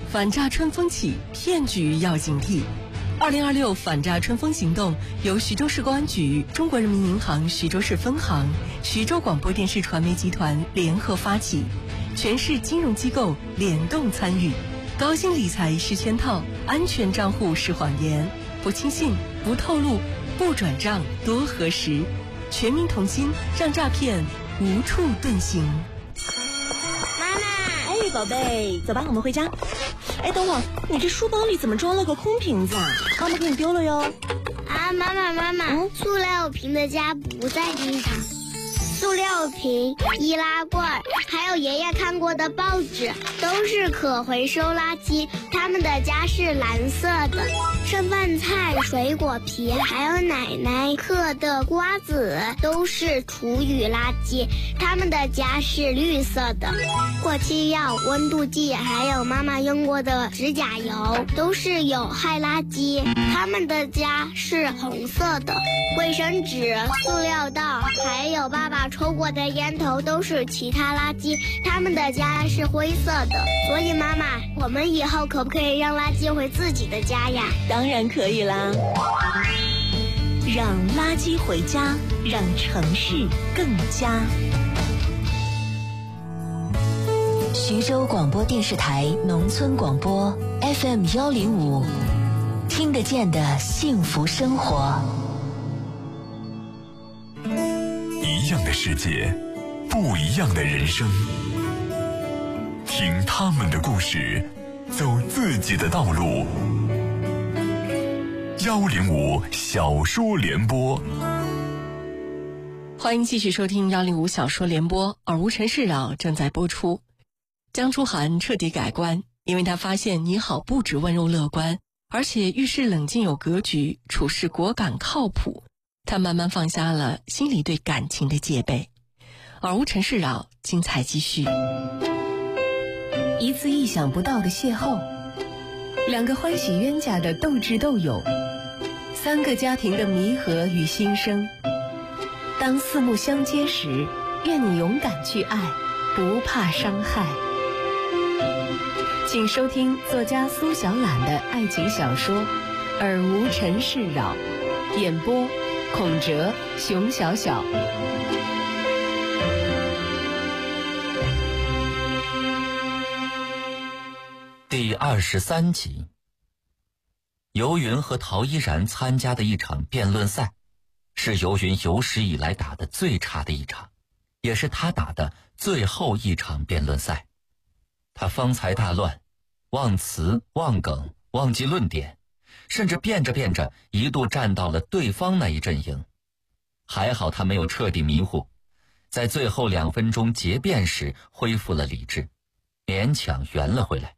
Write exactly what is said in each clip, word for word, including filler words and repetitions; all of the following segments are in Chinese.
反诈春风起，骗局要警惕。二零二六反诈春风行动由徐州市公安局、中国人民银行徐州市分行、徐州广播电视传媒集团联合发起，全市金融机构联动参与。高薪理财是圈套，安全账户是谎言，不轻信，不透露，不转账，多核实。全民同心，让诈骗无处遁形。 妈妈， 哎，宝贝，走吧，我们回家。哎，等会儿，你这书包里怎么装了个空瓶子啊？妈妈给你丢了哟。 啊，妈妈妈妈，嗯、塑料瓶的家不在地上。塑料瓶、易拉罐，还有爷爷看过的报纸，都是可回收垃圾。他们的家是蓝色的，剩饭菜、水果皮，还有奶奶嗑的瓜子，都是厨余垃圾。他们的家是绿色的，过期药、温度计，还有妈妈用过的指甲油，都是有害垃圾。他们的家是红色的，卫生纸、塑料袋，还有爸爸抽过的烟头都是其他垃圾，他们的家是灰色的。所以妈妈，我们以后可不可以让垃圾回自己的家呀？ 当然可以啦。让垃圾回家，让城市更佳。 徐州广播电视台农村广播 F M 幺零五，听得见的幸福生活。 一样的世界，不一样的人生。听他们的故事，走自己的道路。幺零五小说联播， 欢迎继续收听幺零五小说联播，耳无尘世扰正在播出。江初涵彻底改观，因为他发现倪好不止温柔乐观，而且遇事冷静有格局，处事果敢靠谱。他慢慢放下了心里对感情的戒备。耳无尘世扰，精彩继续。 一次意想不到的邂逅，两个欢喜冤家的斗智斗勇，三个家庭的弥合与新生。当四目相接时，愿你勇敢去爱，不怕伤害。请收听作家苏小懒的爱情小说《耳无尘世扰》，演播孔哲、熊小小。 第二十三集，游云和陶依然参加的一场辩论赛，是游云有史以来打的最差的一场，也是他打的最后一场辩论赛。他方才大乱，忘词忘梗，忘记论点，甚至辩着辩着一度站到了对方那一阵营。还好他没有彻底迷糊，在最后两分钟结辩时恢复了理智，勉强圆了回来。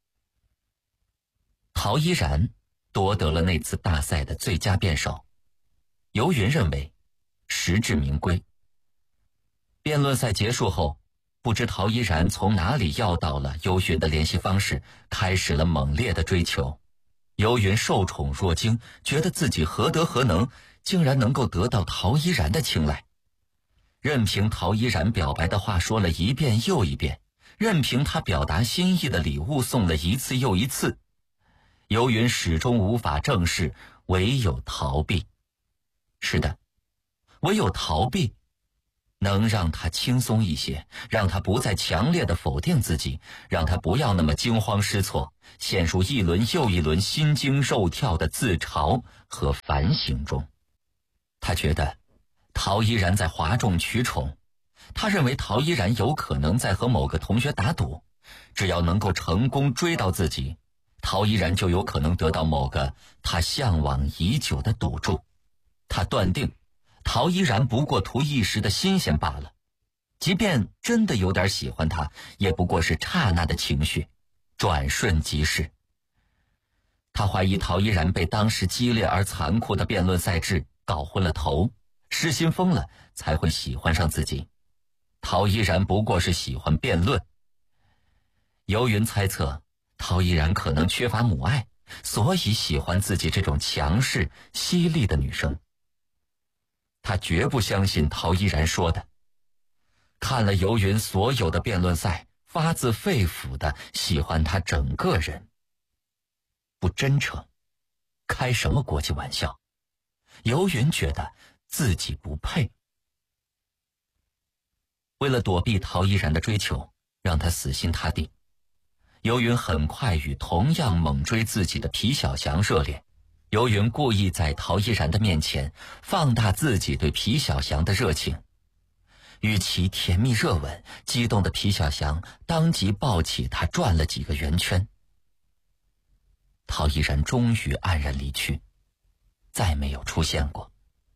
陶依然夺得了那次大赛的最佳辩手，游云认为实至名归。辩论赛结束后，不知陶依然从哪里要到了游云的联系方式，开始了猛烈的追求。游云受宠若惊，觉得自己何德何能，竟然能够得到陶依然的青睐。任凭陶依然表白的话说了一遍又一遍，任凭他表达心意的礼物送了一次又一次，游云始终无法正视，唯有逃避。是的，唯有逃避能让他轻松一些，让他不再强烈的否定自己，让他不要那么惊慌失措，陷入一轮又一轮心惊肉跳的自嘲和反省中。他觉得陶依然在哗众取宠，他认为陶依然有可能在和某个同学打赌，只要能够成功追到自己，陶依然就有可能得到某个他向往已久的赌注。他断定陶依然不过图一时的新鲜罢了，即便真的有点喜欢他，也不过是刹那的情绪，转瞬即逝。他怀疑陶依然被当时激烈而残酷的辩论赛制搞昏了头，失心疯了才会喜欢上自己。陶依然不过是喜欢辩论。游云猜测陶依然可能缺乏母爱，所以喜欢自己这种强势犀利的女生。他绝不相信陶依然说的。看了游云所有的辩论赛， 发自肺腑的喜欢他整个人。不真诚，开什么国际玩笑？游云觉得自己不配。为了躲避陶依然的追求，让他死心塌地，游云很快与同样猛追自己的皮小翔热恋。游云故意在陶依然的面前放大自己对皮小翔的热情，与其甜蜜热吻，激动的皮小翔当即抱起他转了几个圆圈。陶依然终于黯然离去，再没有出现过。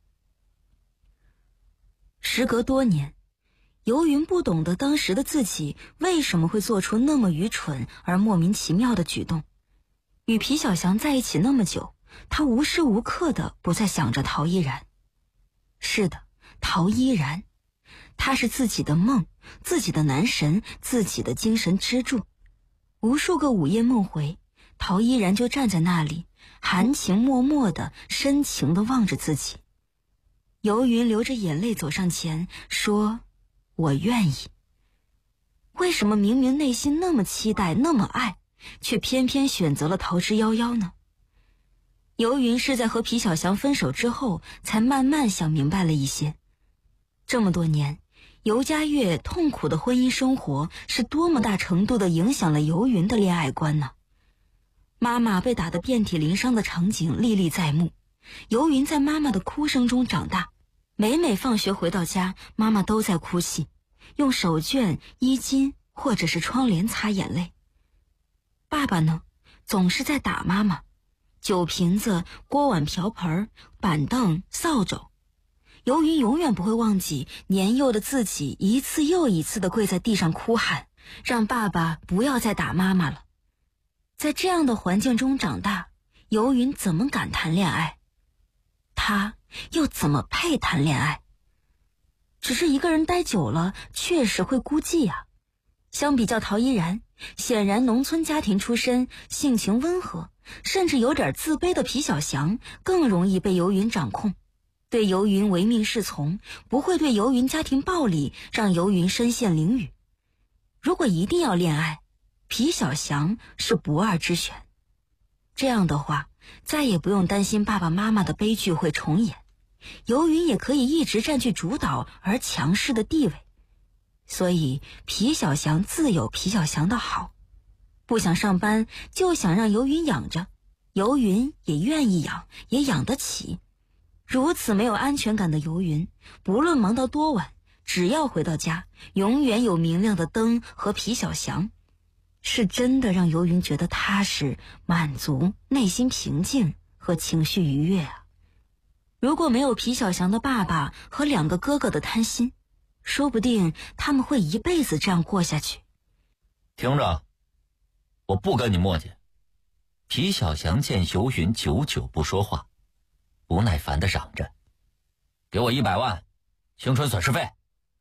时隔多年，游云不懂得当时的自己为什么会做出那么愚蠢而莫名其妙的举动。与皮小翔在一起那么久，他无时无刻的不再想着陶依然。是的，陶依然，他是自己的梦，自己的男神，自己的精神支柱。无数个午夜梦回，陶依然就站在那里，含情脉脉的深情的望着自己。游云流着眼泪走上前说，我愿意。为什么明明内心那么期待，那么爱，却偏偏选择了逃之夭夭呢？游云是在和皮小翔分手之后才慢慢想明白了一些。这么多年，游嘉悦痛苦的婚姻生活是多么大程度地影响了游云的恋爱观呢？妈妈被打得遍体鳞伤的场景历历在目，游云在妈妈的哭声中长大，每每放学回到家，妈妈都在哭泣，用手绢、衣襟或者是窗帘擦眼泪。爸爸呢，总是在打妈妈，酒瓶子、锅碗瓢盆、板凳、扫帚。游云永远不会忘记年幼的自己一次又一次地跪在地上哭喊，让爸爸不要再打妈妈了。在这样的环境中长大，游云怎么敢谈恋爱？他又怎么配谈恋爱？只是一个人待久了，确实会孤寂啊。相比较陶依然，显然农村家庭出身，性情温和，甚至有点自卑的皮小翔更容易被游云掌控，对游云唯命是从，不会对游云家庭暴力，让游云身陷囹圄。如果一定要恋爱，皮小翔是不二之选。这样的话，再也不用担心爸爸妈妈的悲剧会重演，游云也可以一直占据主导而强势的地位。所以皮小翔自有皮小翔的好，不想上班就想让游云养着，游云也愿意养，也养得起。如此没有安全感的游云，不论忙到多晚，只要回到家，永远有明亮的灯和皮小翔，是真的让游云觉得踏实、满足、内心平静和情绪愉悦啊。如果没有皮小翔的爸爸和两个哥哥的贪心，说不定他们会一辈子这样过下去。 听着，我不跟你磨叽。皮小翔见游云久久不说话，不耐烦地嚷着，给我一百万青春损失费。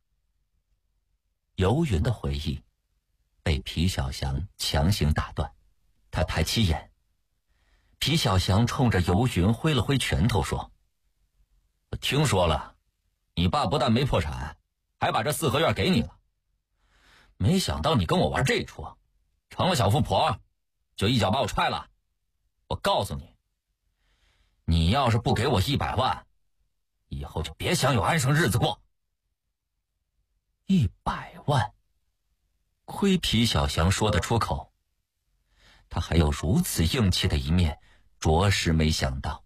游云的回忆被皮小翔强行打断，他抬起眼，皮小翔冲着游云挥了挥拳头说，我听说了，你爸不但没破产，还把这四合院给你了。没想到你跟我玩这出，成了小富婆，就一脚把我踹了。我告诉你，你要是不给我一百万，以后就别想有安生日子过。一百万，亏皮小翔说得出口，他还有如此硬气的一面，着实没想到。